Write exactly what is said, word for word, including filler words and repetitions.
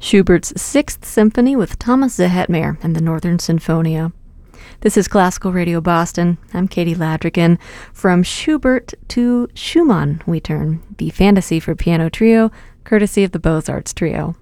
Schubert's Sixth Symphony with Thomas Zehetmer and the Northern Sinfonia. This is Classical Radio Boston. I'm Katie Ladrigan. From Schubert to Schumann we turn, the Fantasy for Piano Trio, courtesy of the Beaux-Arts Trio.